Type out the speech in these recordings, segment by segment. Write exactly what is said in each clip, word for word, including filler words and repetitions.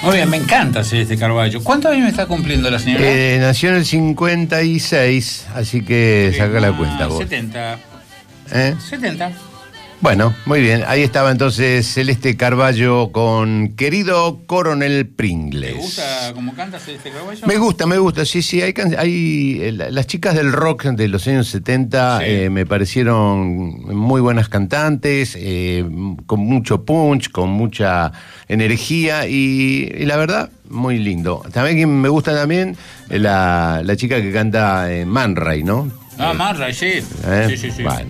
Muy bien, me encanta Celeste Carballo. ¿Cuántos años está cumpliendo la señora? Eh, nació en el cincuenta y seis, así que Sí, saca la ah, cuenta vos. setenta. ¿Eh? setenta. Bueno, muy bien. Ahí estaba entonces Celeste Carballo con Querido Coronel Pringles. ¿Te gusta cómo canta Celeste Carballo? Me gusta, me gusta, sí, sí. Hay, can- hay eh, la- las chicas del rock de los años setenta Sí. eh, me parecieron muy buenas cantantes, eh, con mucho punch, con mucha energía y, y la verdad, muy lindo. También quien me gusta también eh, la, la chica que canta eh, Man Ray, ¿no? Ah, Eh, Marra, sí. ¿eh? Sí, sí, sí. Bueno.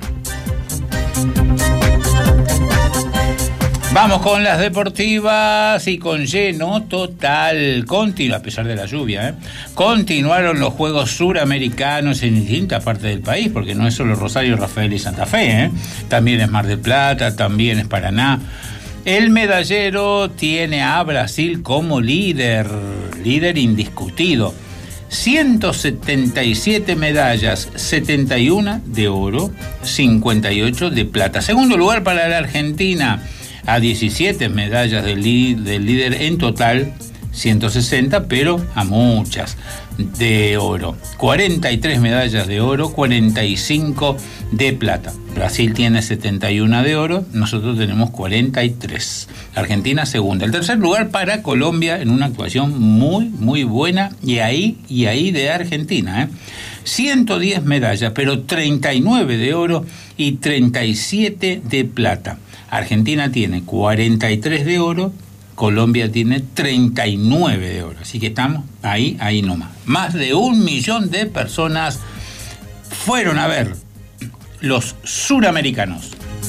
Vamos con las deportivas y con lleno total. Continu- a pesar de la lluvia, ¿eh? Continuaron los Juegos Suramericanos en distintas partes del país, porque no es solo Rosario, Rafael y Santa Fe, ¿eh? También es Mar del Plata, también es Paraná. El medallero tiene a Brasil como líder, líder indiscutido. ciento setenta y siete medallas, setenta y uno de oro, cincuenta y ocho de plata. Segundo lugar para la Argentina, a diecisiete medallas del, li- del líder en total, ciento sesenta, pero a muchas de oro. cuarenta y tres medallas de oro, cuarenta y cinco de plata. Brasil tiene setenta y uno de oro, nosotros tenemos cuarenta y tres. Argentina segunda. El tercer lugar para Colombia en una actuación muy, muy buena y ahí, y ahí de Argentina, ¿eh? ciento diez medallas, pero treinta y nueve de oro y treinta y siete de plata. Argentina tiene cuarenta y tres de oro, Colombia tiene treinta y nueve de oro. Así que estamos ahí, ahí nomás. Más de un millón de personas fueron a ver los suramericanos.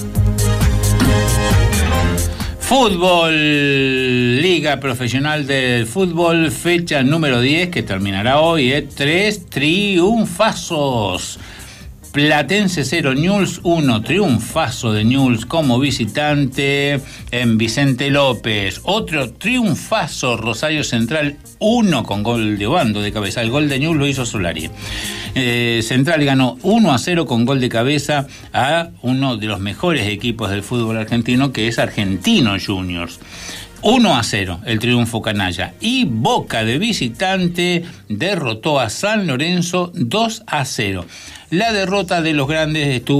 Fútbol, Liga Profesional del Fútbol, fecha número diez, que terminará hoy, ¿eh? Tres triunfazos. Platense cero, Newell's uno, triunfazo de Newell's como visitante en Vicente López. Otro triunfazo, Rosario Central uno con gol de Obando de cabeza. El gol de Newell's lo hizo Solari. Eh, Central ganó uno a cero con gol de cabeza a uno de los mejores equipos del fútbol argentino, que es Argentino Juniors. uno a cero el triunfo canalla. Y Boca de visitante derrotó a San Lorenzo dos a cero. La derrota de los grandes estuvo